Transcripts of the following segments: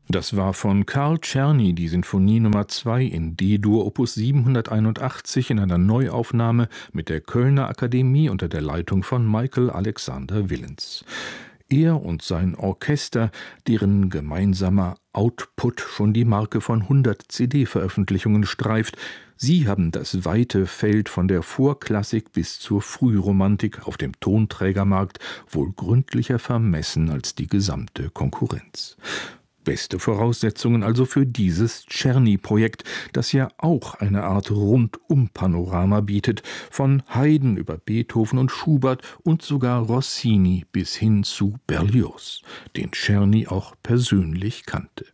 Das war von Karl Czerny die Sinfonie Nummer 2 in D-Dur Opus 781 in einer Neuaufnahme mit der Kölner Akademie unter der Leitung von Michael Alexander Willens. Er und sein Orchester, deren gemeinsamer Output schon die Marke von 100 CD-Veröffentlichungen streift, sie haben das weite Feld von der Vorklassik bis zur Frühromantik auf dem Tonträgermarkt wohl gründlicher vermessen als die gesamte Konkurrenz. Beste Voraussetzungen also für dieses Czerny-Projekt, das ja auch eine Art Rundum-Panorama bietet, von Haydn über Beethoven und Schubert und sogar Rossini bis hin zu Berlioz, den Czerny auch persönlich kannte.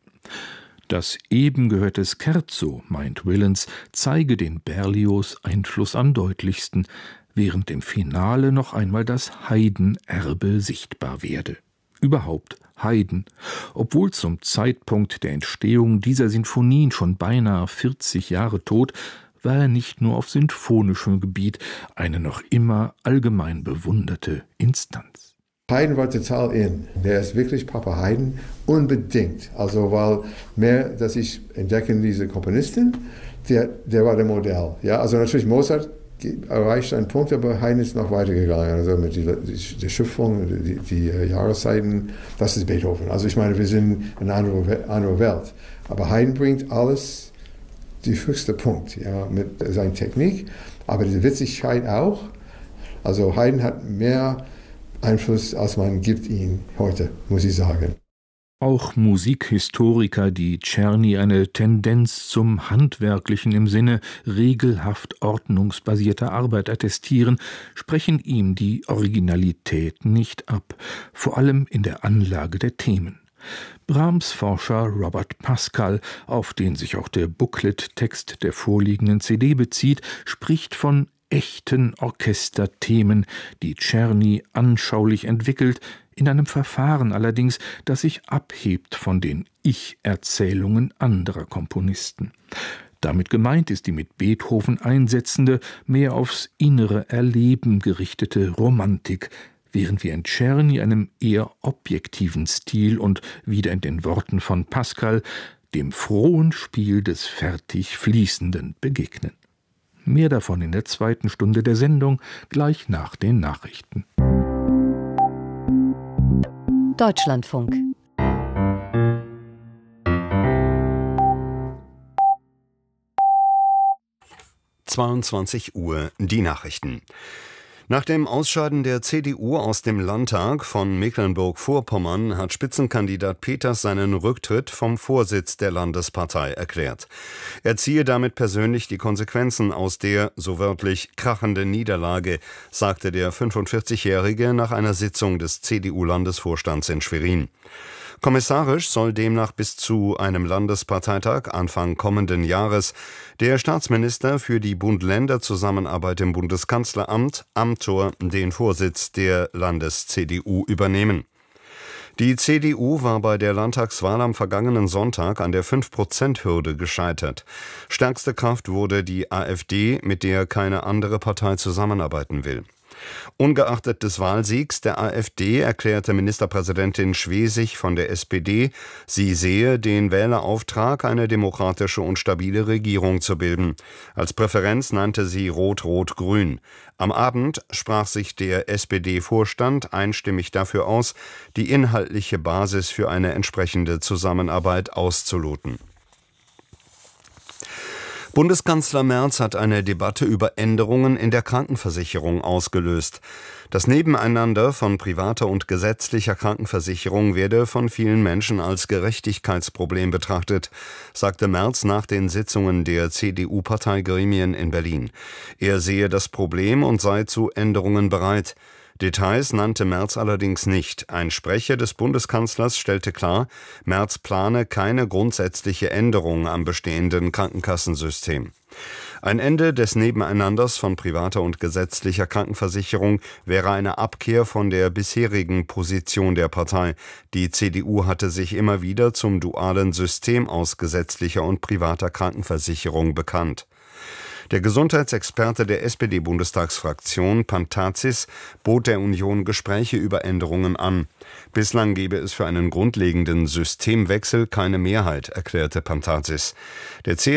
Das eben gehörte Scherzo, meint Willens, zeige den Berlioz-Einfluss am deutlichsten, während im Finale noch einmal das Haydn-Erbe sichtbar werde. Überhaupt Haydn, obwohl zum Zeitpunkt der Entstehung dieser Sinfonien schon beinahe 40 Jahre tot, war er nicht nur auf sinfonischem Gebiet eine noch immer allgemein bewunderte Instanz. Haydn war total in. Der ist wirklich Papa Haydn, unbedingt. Also, weil mehr, dass ich entdecke diese Komponisten, der war der Modell. Ja, also natürlich Mozart erreicht einen Punkt, aber Haydn ist noch weitergegangen. Also mit der Schöpfung, die Jahreszeiten, das ist Beethoven. Also ich meine, wir sind in einer anderen Welt. Aber Haydn bringt alles, die höchste Punkt, ja, mit seiner Technik, aber die Witzigkeit auch. Also Haydn hat mehr Einfluss, als man gibt ihm heute, muss ich sagen. Auch Musikhistoriker, die Czerny eine Tendenz zum Handwerklichen im Sinne regelhaft ordnungsbasierter Arbeit attestieren, sprechen ihm die Originalität nicht ab, vor allem in der Anlage der Themen. Brahms-Forscher Robert Pascal, auf den sich auch der Booklet-Text der vorliegenden CD bezieht, spricht von echten Orchesterthemen, die Czerny anschaulich entwickelt, in einem Verfahren allerdings, das sich abhebt von den Ich-Erzählungen anderer Komponisten. Damit gemeint ist die mit Beethoven einsetzende, mehr aufs innere Erleben gerichtete Romantik, während wir in Czerny einem eher objektiven Stil und wieder in den Worten von Pascal dem frohen Spiel des fertig Fließenden begegnen. Mehr davon in der zweiten Stunde der Sendung, gleich nach den Nachrichten. Deutschlandfunk. Uhr, die Nachrichten. Nach dem Ausscheiden der CDU aus dem Landtag von Mecklenburg-Vorpommern hat Spitzenkandidat Peters seinen Rücktritt vom Vorsitz der Landespartei erklärt. Er ziehe damit persönlich die Konsequenzen aus der, so wörtlich, krachenden Niederlage, sagte der 45-Jährige nach einer Sitzung des CDU-Landesvorstands in Schwerin. Kommissarisch soll demnach bis zu einem Landesparteitag Anfang kommenden Jahres der Staatsminister für die Bund-Länder-Zusammenarbeit im Bundeskanzleramt, Amthor, den Vorsitz der Landes-CDU übernehmen. Die CDU war bei der Landtagswahl am vergangenen Sonntag an der 5%-Hürde gescheitert. Stärkste Kraft wurde die AfD, mit der keine andere Partei zusammenarbeiten will. Ungeachtet des Wahlsiegs der AfD erklärte Ministerpräsidentin Schwesig von der SPD, sie sehe den Wählerauftrag, eine demokratische und stabile Regierung zu bilden. Als Präferenz nannte sie Rot-Rot-Grün. Am Abend sprach sich der SPD-Vorstand einstimmig dafür aus, die inhaltliche Basis für eine entsprechende Zusammenarbeit auszuloten. Bundeskanzler Merz hat eine Debatte über Änderungen in der Krankenversicherung ausgelöst. Das Nebeneinander von privater und gesetzlicher Krankenversicherung werde von vielen Menschen als Gerechtigkeitsproblem betrachtet, sagte Merz nach den Sitzungen der CDU-Parteigremien in Berlin. Er sehe das Problem und sei zu Änderungen bereit. Details nannte Merz allerdings nicht. Ein Sprecher des Bundeskanzlers stellte klar, Merz plane keine grundsätzliche Änderung am bestehenden Krankenkassensystem. Ein Ende des Nebeneinanders von privater und gesetzlicher Krankenversicherung wäre eine Abkehr von der bisherigen Position der Partei. Die CDU hatte sich immer wieder zum dualen System aus gesetzlicher und privater Krankenversicherung bekannt. Der Gesundheitsexperte der SPD-Bundestagsfraktion, Pantazis, bot der Union Gespräche über Änderungen an. Bislang gebe es für einen grundlegenden Systemwechsel keine Mehrheit, erklärte Pantazis. Der